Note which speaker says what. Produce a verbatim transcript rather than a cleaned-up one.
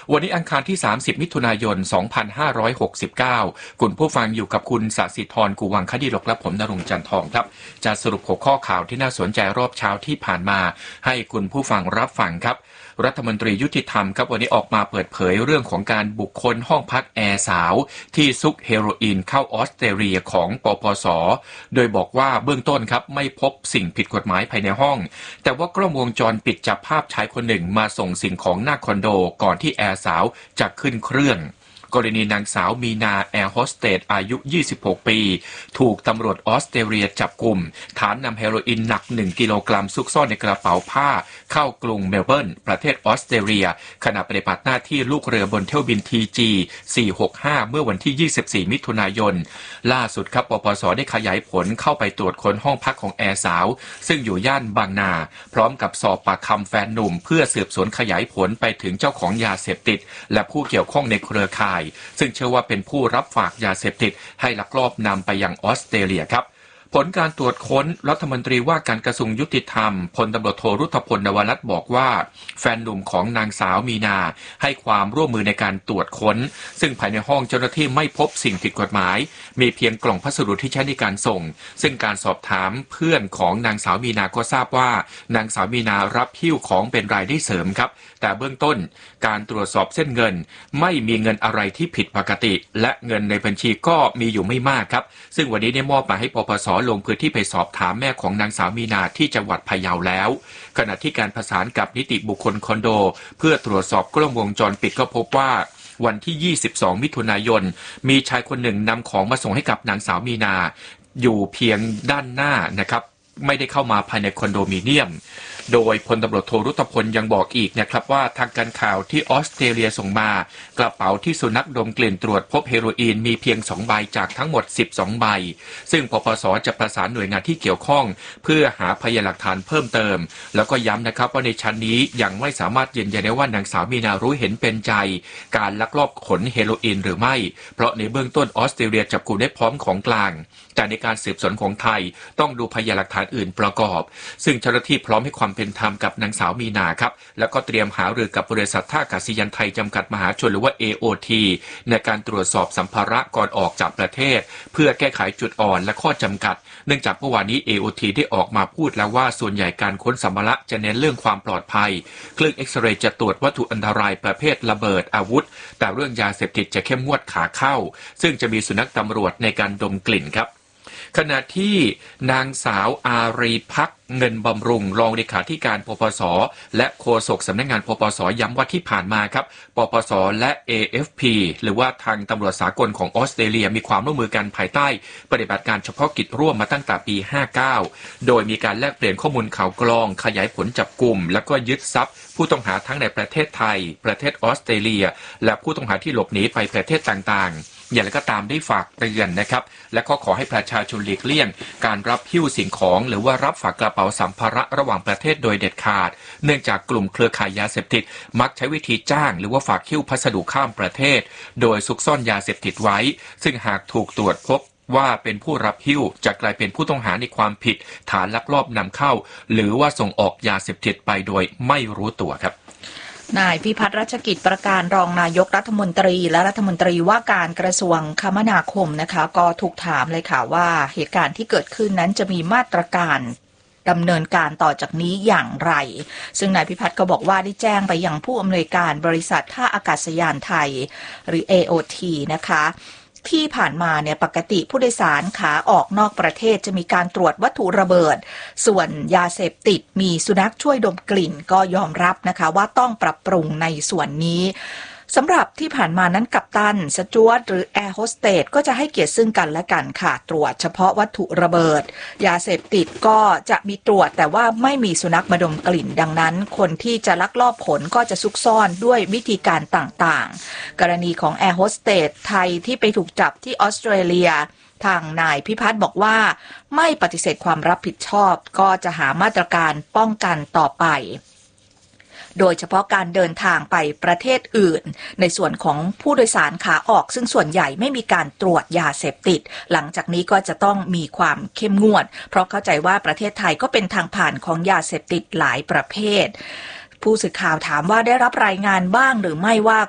Speaker 1: วันนี้อังคารที่สามสิบมิถุนายนสองพันห้าร้อยหกสิบเก้าคุณผู้ฟังอยู่กับคุณศศิธรกุวังคดีหลกและผมณรงค์จันทร์ทองครับจะสรุปหัวข้อข่าวที่น่าสนใจรอบเช้าที่ผ่านมาให้คุณผู้ฟังรับฟังครับรัฐมนตรียุติธรรมครับวันนี้ออกมาเปิดเผยเรื่องของการบุกค้นห้องพักแอร์สาวที่ซุกเฮโรอีนเข้าออสเตรเลียของปปส.โดยบอกว่าเบื้องต้นครับไม่พบสิ่งผิดกฎหมายภายในห้องแต่ว่ากล้องวงจรปิดจับภาพชายคนหนึ่งมาส่งสิ่งของหน้าคอนโดก่อนที่แอร์สาวจะขึ้นเครื่องกรณีนางสาวมีนาแอร์โฮสเตสอายุยี่สิบหกปีถูกตำรวจออสเตรเลียจับกุมฐานนำเฮโรอีนหนักหนึ่งกิโลกรัมซุกซ่อนในกระเป๋าผ้าเข้ากรุงเมลเบิร์นประเทศออสเตรเลียขณะปฏิบัติหน้าที่ลูกเรือบนเที่ยวบิน ที จี สี่หกห้า เมื่อวันที่ยี่สิบสี่มิถุนายนล่าสุดครับปปส.ได้ขยายผลเข้าไปตรวจค้นห้องพักของแอร์สาวซึ่งอยู่ย่านบางนาพร้อมกับสอบปากคำแฟนหนุ่มเพื่อสืบสวนขยายผลไปถึงเจ้าของยาเสพติดและผู้เกี่ยวข้องในเครือข่ายซึ่งเชื่อว่าเป็นผู้รับฝากยาเสพติดให้ลักลอบนำไปยังออสเตรเลียครับผลการตรวจค้นรัฐมนตรีว่าการกระทรวงยุติธรรมพลตำรวจโทรุธพลนวรัตน์บอกว่าแฟนหนุ่มของนางสาวมีนาให้ความร่วมมือในการตรวจค้นซึ่งภายในห้องเจ้าหน้าที่ไม่พบสิ่งผิดกฎหมายมีเพียงกล่องพัสดุที่ใช้ในการส่งซึ่งการสอบถามเพื่อนของนางสาวมีนาก็ทราบว่านางสาวมีนารับหิ้วของเป็นรายได้เสริมครับแต่เบื้องต้นการตรวจสอบเส้นเงินไม่มีเงินอะไรที่ผิดปกติและเงินในบัญชีก็มีอยู่ไม่มากครับซึ่งวันนี้ได้มอบมาให้ปปส.ลงพื้นที่ไปสอบถามแม่ของนางสาวมีนาที่จังหวัดพะเยาแล้วขณะที่การประสานกับนิติบุคคลคอนโดเพื่อตรวจสอบกล้องวงจรปิดก็พบว่าวันที่ยี่สิบสองมิถุนายนมีชายคนหนึ่งนำของมาส่งให้กับนางสาวมีนาอยู่เพียงด้านหน้านะครับไม่ได้เข้ามาภายในคอนโดมิเนียมโดยพลตำรวจโทรุธพลยังบอกอีกนะครับว่าทางการข่าวที่ออสเตรเลียส่งมากระเป๋าที่สุนัขดมกลิ่นตรวจพบเฮโรอีนมีเพียงสองใบจากทั้งหมดสิบสองใบซึ่งปปส.จะประสานหน่วยงานที่เกี่ยวข้องเพื่อหาพยานหลักฐานเพิ่มเติมแล้วก็ย้ำนะครับว่าในชั้นนี้ยังไม่สามารถยืนยันได้ว่านางสาวมีนารู้เห็นเป็นใจการลักลอบขนเฮโรอีนหรือไม่เพราะในเบื้องต้นออสเตรเลียจับกุมได้พร้อมของกลางแต่ในการสืบสวนของไทยต้องดูพยานหลักฐานอื่นประกอบซึ่งเจ้าหน้าที่พร้อมให้ความเป็นธรรมกับนางสาวมีนาครับแล้วก็เตรียมหารือกับบริษัทท่าอากาศยานไทยจำกัดมหาชนหรือว่า เอ โอ ที ในการตรวจสอบสัมภาระก่อนออกจากประเทศเพื่อแก้ไขจุดอ่อนและข้อจำกัดเนื่องจากเมื่อวานนี้ เอ โอ ที ได้ออกมาพูดแล้วว่าส่วนใหญ่การค้นสัมภาระจะเน้นเรื่องความปลอดภัยเครื่องเอ็กซเรย์จะตรวจวัตถุอันตรายประเภทระเบิดอาวุธแต่เรื่องยาเสพติดจะเข้มงวดขาเข้าซึ่งจะมีสุนัขตำรวจในการดมกลิ่นครับขณะที่นางสาวอารีภักดิ์เงินบำรุงรองเลขาธิการปปส.และโฆษกสำนักงานปปส.ย้ำว่าที่ผ่านมาครับปปส.และ เอ เอฟ พี หรือว่าทางตำรวจสากลของออสเตรเลียมีความร่วมมือกันภายใต้ปฏิบัติการเฉพาะกิจร่วมมาตั้งแต่ปีห้าสิบเก้าโดยมีการแลกเปลี่ยนข้อมูลข่าวกรองขยายผลจับกลุ่มและก็ยึดทรัพย์ผู้ต้องหาทั้งในประเทศไทยประเทศออสเตรเลียและผู้ต้องหาที่หลบหนีไปประเทศต่างๆอย่างไรก็ตามได้ฝากเตือนนะครับและก็ขอให้ประชาชนหลีกเลี่ยงการรับหิ้วสิ่งของหรือว่ารับฝากกระเป๋าสัมภาระระหว่างประเทศโดยเด็ดขาดเนื่องจากกลุ่มเครือข่ายยาเสพติดมักใช้วิธีจ้างหรือว่าฝากหิ้วพัสดุข้ามประเทศโดยซุกซ่อนยาเสพติดไว้ซึ่งหากถูกตรวจพบว่าเป็นผู้รับหิ้วจะกลายเป็นผู้ต้องหาในความผิดฐานลักลอบนำเข้าหรือว่าส่งออกยาเสพติดไปโดยไม่รู้ตัวครับ
Speaker 2: นายพิพัฒน์รัชกิจประการรองนายกรัฐมนตรีและรัฐมนตรีว่าการกระทรวงคมนาคมนะคะก็ถูกถามเลยค่ะว่าเหตุการณ์ที่เกิดขึ้นนั้นจะมีมาตรการดำเนินการต่อจากนี้อย่างไรซึ่งนายพิพัฒน์ก็บอกว่าได้แจ้งไปยังผู้อำนวยการบริษัทท่าอากาศยานไทยหรือ เอ โอ ที นะคะที่ผ่านมาเนี่ยปกติผู้โดยสารขาออกนอกประเทศจะมีการตรวจวัตถุระเบิดส่วนยาเสพติดมีสุนัขช่วยดมกลิ่นก็ยอมรับนะคะว่าต้องปรับปรุงในส่วนนี้สำหรับที่ผ่านมานั้นกัปตันสจ๊วตหรือแอร์โฮสเตสก็จะให้เกียรติซึ่งกันและกันค่ะตรวจเฉพาะวัตถุระเบิดยาเสพติดก็จะมีตรวจแต่ว่าไม่มีสุนัขมาดมกลิ่นดังนั้นคนที่จะลักลอบขนก็จะซุกซ่อนด้วยวิธีการต่างๆกรณีของแอร์โฮสเตสไทยที่ไปถูกจับที่ออสเตรเลียทางนายพิพัฒน์บอกว่าไม่ปฏิเสธความรับผิดชอบก็จะหามาตรการป้องกันต่อไปโดยเฉพาะการเดินทางไปประเทศอื่นในส่วนของผู้โดยสารขาออกซึ่งส่วนใหญ่ไม่มีการตรวจยาเสพติดหลังจากนี้ก็จะต้องมีความเข้มงวดเพราะเข้าใจว่าประเทศไทยก็เป็นทางผ่านของยาเสพติดหลายประเภทผู้สื่อข่าวถามว่าได้รับรายงานบ้างหรือไม่ว่า